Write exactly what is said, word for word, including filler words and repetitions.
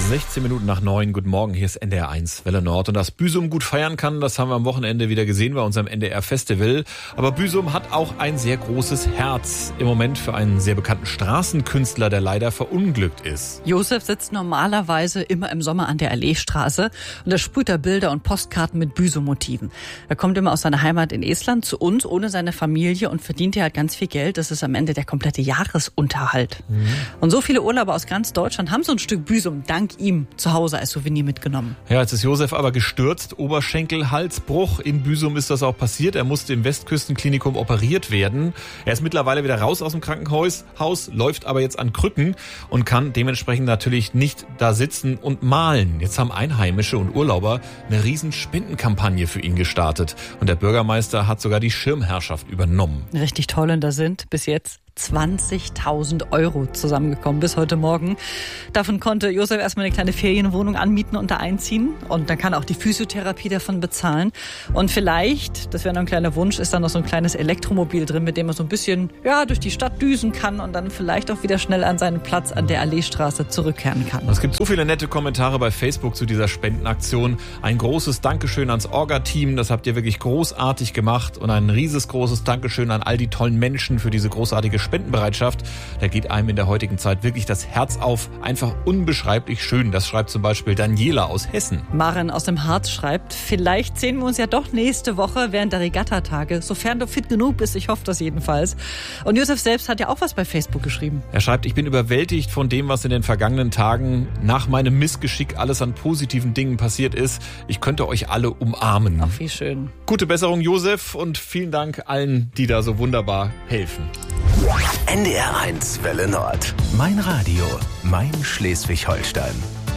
sechzehn Minuten nach neun, guten Morgen, hier ist N D R eins, Welle Nord. Und dass Büsum gut feiern kann, das haben wir am Wochenende wieder gesehen bei unserem N D R-Festival. Aber Büsum hat auch ein sehr großes Herz. Im Moment für einen sehr bekannten Straßenkünstler, der leider verunglückt ist. Josef sitzt normalerweise immer im Sommer an der Alleestraße und er sprüht da Bilder und Postkarten mit Büsum-Motiven. Er kommt immer aus seiner Heimat in Estland zu uns, ohne seine Familie, und verdient hier halt ganz viel Geld. Das ist am Ende der komplette Jahresunterhalt. Mhm. Und so viele Urlauber aus ganz Deutschland haben so ein Stück Büsum dank ihm zu Hause als Souvenir mitgenommen. Ja, jetzt ist Josef aber gestürzt. Oberschenkel, Halsbruch. In Büsum ist das auch passiert. Er musste im Westküstenklinikum operiert werden. Er ist mittlerweile wieder raus aus dem Krankenhaus, Haus, läuft aber jetzt an Krücken und kann dementsprechend natürlich nicht da sitzen und malen. Jetzt haben Einheimische und Urlauber eine riesen Spendenkampagne für ihn gestartet. Und der Bürgermeister hat sogar die Schirmherrschaft übernommen. Richtig toll, und da sind bis jetzt zwanzigtausend Euro zusammengekommen bis heute Morgen. Davon konnte Josef erstmal eine kleine Ferienwohnung anmieten und da einziehen. Und dann kann auch die Physiotherapie davon bezahlen. Und vielleicht, das wäre noch ein kleiner Wunsch, ist da noch so ein kleines Elektromobil drin, mit dem man so ein bisschen ja durch die Stadt düsen kann und dann vielleicht auch wieder schnell an seinen Platz an der Alleestraße zurückkehren kann. Es gibt so viele nette Kommentare bei Facebook zu dieser Spendenaktion. Ein großes Dankeschön ans Orga-Team, das habt ihr wirklich großartig gemacht. Und ein riesengroßes Dankeschön an all die tollen Menschen für diese großartige Spendenbereitschaft. Da geht einem in der heutigen Zeit wirklich das Herz auf. Einfach unbeschreiblich schön. Das schreibt zum Beispiel Daniela aus Hessen. Maren aus dem Harz schreibt, vielleicht sehen wir uns ja doch nächste Woche während der Regattatage, sofern du fit genug bist. Ich hoffe das jedenfalls. Und Josef selbst hat ja auch was bei Facebook geschrieben. Er schreibt, ich bin überwältigt von dem, was in den vergangenen Tagen nach meinem Missgeschick alles an positiven Dingen passiert ist. Ich könnte euch alle umarmen. Ach, wie schön. Gute Besserung, Josef, und vielen Dank allen, die da so wunderbar helfen. N D R eins Welle Nord. Mein Radio, mein Schleswig-Holstein.